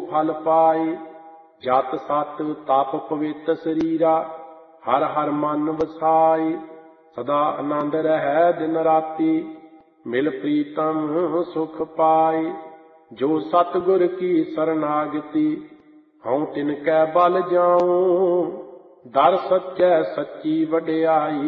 फल पाए। जत सत तप पवित्र शरीरा, हर हर मन वसाए। सदा आनंद रहै दिन राति, मिल प्रीतम सुख पाए। जो सतगुर की शरणागति, हऊँ तिनकै बल जाऊं। दर सच्चै सच्ची वड्याई,